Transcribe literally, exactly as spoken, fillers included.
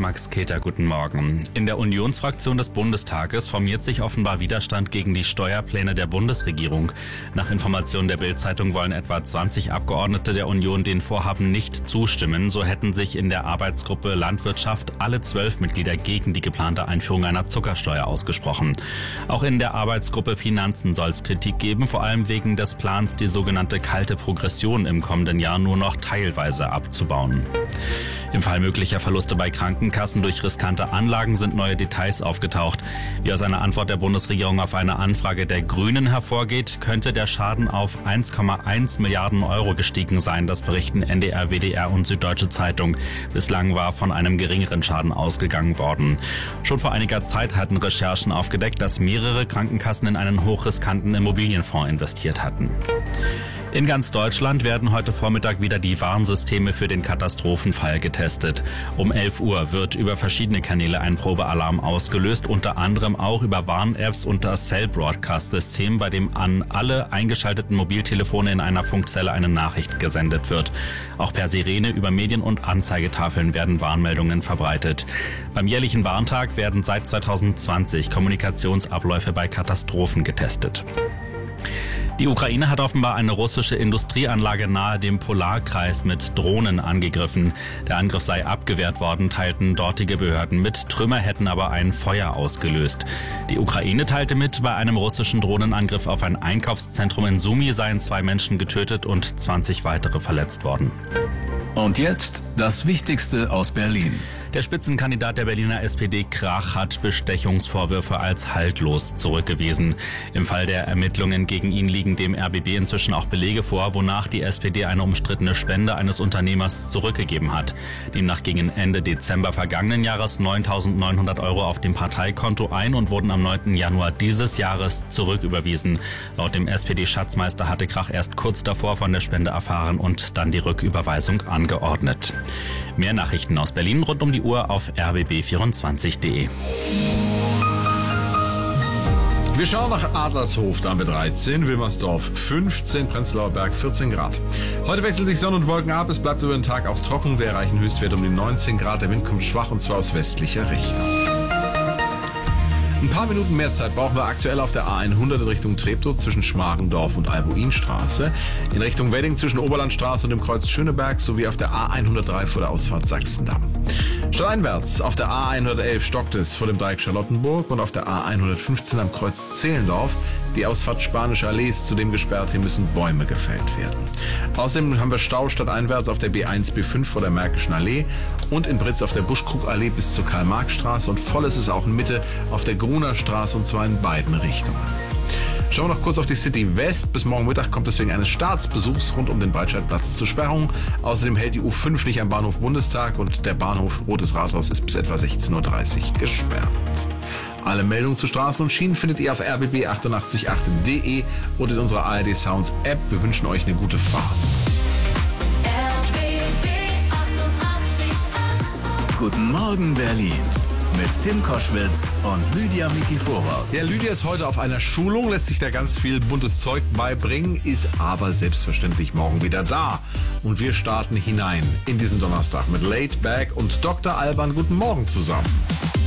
Max Keter, guten Morgen. In der Unionsfraktion des Bundestages formiert sich offenbar Widerstand gegen die Steuerpläne der Bundesregierung. Nach Informationen der Bild-Zeitung wollen etwa zwanzig Abgeordnete der Union den Vorhaben nicht zustimmen. So hätten sich in der Arbeitsgruppe Landwirtschaft alle zwölf Mitglieder gegen die geplante Einführung einer Zuckersteuer ausgesprochen. Auch in der Arbeitsgruppe Finanzen soll es Kritik geben, vor allem wegen des Plans, die sogenannte kalte Progression im kommenden Jahr nur noch teilweise abzubauen. Im Fall möglicher Verluste bei Krankenkassen durch riskante Anlagen sind neue Details aufgetaucht. Wie aus einer Antwort der Bundesregierung auf eine Anfrage der Grünen hervorgeht, könnte der Schaden auf eins Komma eins Milliarden Euro gestiegen sein. Das berichten N D R, W D R und Süddeutsche Zeitung. Bislang war von einem geringeren Schaden ausgegangen worden. Schon vor einiger Zeit hatten Recherchen aufgedeckt, dass mehrere Krankenkassen in einen hochriskanten Immobilienfonds investiert hatten. In ganz Deutschland werden heute Vormittag wieder die Warnsysteme für den Katastrophenfall getestet. Um elf Uhr wird über verschiedene Kanäle ein Probealarm ausgelöst, unter anderem auch über Warn-Apps und das Cell-Broadcast-System, bei dem an alle eingeschalteten Mobiltelefone in einer Funkzelle eine Nachricht gesendet wird. Auch per Sirene über Medien- und Anzeigetafeln werden Warnmeldungen verbreitet. Beim jährlichen Warntag werden seit zweitausendzwanzig Kommunikationsabläufe bei Katastrophen getestet. Die Ukraine hat offenbar eine russische Industrieanlage nahe dem Polarkreis mit Drohnen angegriffen. Der Angriff sei abgewehrt worden, teilten dortige Behörden mit. Trümmer hätten aber ein Feuer ausgelöst. Die Ukraine teilte mit, bei einem russischen Drohnenangriff auf ein Einkaufszentrum in Sumy seien zwei Menschen getötet und zwanzig weitere verletzt worden. Und jetzt das Wichtigste aus Berlin. Der Spitzenkandidat der Berliner S P D Krach hat Bestechungsvorwürfe als haltlos zurückgewiesen. Im Fall der Ermittlungen gegen ihn liegen dem R B B inzwischen auch Belege vor, wonach die S P D eine umstrittene Spende eines Unternehmers zurückgegeben hat. Demnach gingen Ende Dezember vergangenen Jahres neuntausendneunhundert Euro auf dem Parteikonto ein und wurden am neunten Januar dieses Jahres zurücküberwiesen. Laut dem S P D-Schatzmeister hatte Krach erst kurz davor von der Spende erfahren und dann die Rücküberweisung angeordnet. Mehr Nachrichten aus Berlin rund um die Uhr auf r b b vierundzwanzig punkt d e. Wir schauen nach Adlershof, da haben wir dreizehn, Wilmersdorf fünfzehn, Prenzlauer Berg vierzehn Grad. Heute wechseln sich Sonne und Wolken ab, es bleibt über den Tag auch trocken, wir erreichen Höchstwert um die neunzehn Grad, der Wind kommt schwach und zwar aus westlicher Richtung. Ein paar Minuten mehr Zeit brauchen wir aktuell auf der A hundert in Richtung Treptow zwischen Schmargendorf und Albuinstraße, in Richtung Wedding zwischen Oberlandstraße und dem Kreuz Schöneberg sowie auf der A hundertdrei vor der Ausfahrt Sachsendamm. Stadteinwärts auf der A hundertelf stockt es vor dem Dreieck Charlottenburg und auf der A hundertfünfzehn am Kreuz Zehlendorf. Die Ausfahrt Spanische Allee ist zudem gesperrt, hier müssen Bäume gefällt werden. Außerdem haben wir Stau stadteinwärts auf der B eins B fünf vor der Märkischen Allee und in Britz auf der Buschkrugallee bis zur Karl-Marx-Straße und voll ist es auch in Mitte auf der Gruner Straße und zwar in beiden Richtungen. Schauen wir noch kurz auf die City West. Bis morgen Mittag kommt es wegen eines Staatsbesuchs rund um den Breitscheidplatz zur Sperrung. Außerdem hält die U fünf nicht am Bahnhof Bundestag und der Bahnhof Rotes Rathaus ist bis etwa sechzehn Uhr dreißig gesperrt. Alle Meldungen zu Straßen und Schienen findet ihr auf r b b achtundachtzig punkt acht punkt d e und in unserer A R D Sounds App. Wir wünschen euch eine gute Fahrt. R B B achtundachtzig Komma acht. Guten Morgen Berlin mit Tim Koschwitz und Lydia Mikiforov. Ja, Lydia ist heute auf einer Schulung, lässt sich da ganz viel buntes Zeug beibringen, ist aber selbstverständlich morgen wieder da. Und wir starten hinein in diesen Donnerstag mit Laid Back und Doktor Alban. Guten Morgen zusammen.